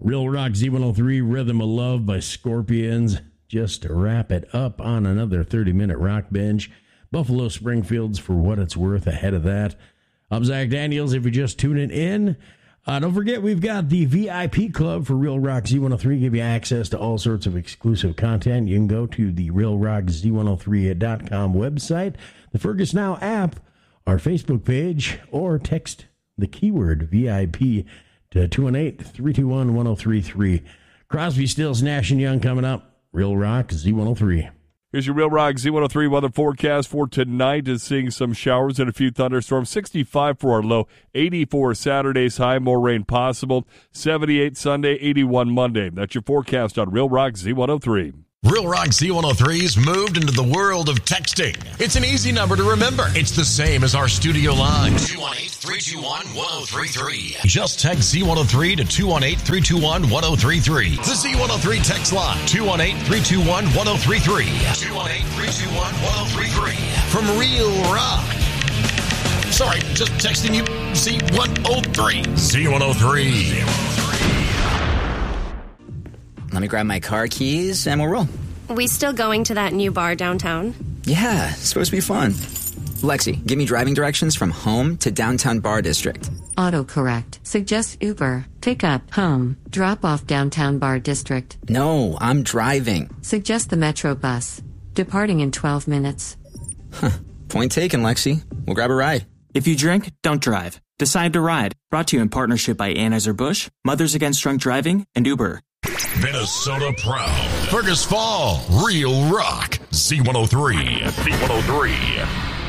Real Rock Z103, Rhythm of Love by Scorpions. Just to wrap it up on another 30-minute rock binge. Buffalo Springfield's For What It's Worth ahead of that. I'm Zach Daniels, if you're just tuning in. Don't forget, we've got the VIP Club for Real Rock Z103. Give you access to all sorts of exclusive content. You can go to the RealRockZ103.com website, the Fergus Now app, our Facebook page, or text the keyword VIP to 218-321-1033. Crosby, Stills, Nash & Young coming up. Real Rock Z103. Here's your Real Rock Z103 weather forecast for tonight. Is seeing some showers and a few thunderstorms. 65 for our low, 84 Saturday's high, more rain possible. 78 Sunday, 81 Monday. That's your forecast on Real Rock Z103. Real Rock Z103's moved into the world of texting. It's an easy number to remember. It's the same as our studio line. 218-321-1033. Just text Z103 to 218-321-1033. The Z103 text line. 218-321-1033. 218-321-1033. From Real Rock. Sorry, just texting you Z103. Z103. Let me grab my car keys and we'll roll. We still going to that new bar downtown? Yeah, it's supposed to be fun. Lexi, give me driving directions from home to downtown Bar District. Autocorrect. Suggest Uber. Pick up. Home. Drop off downtown Bar District. No, I'm driving. Suggest the Metro bus. Departing in 12 minutes. Point taken, Lexi. We'll grab a ride. If you drink, don't drive. Decide to ride. Brought to you in partnership by Anheuser-Busch, Mothers Against Drunk Driving, and Uber. Minnesota proud. Fergus Fall, Real Rock, Z103. Z103.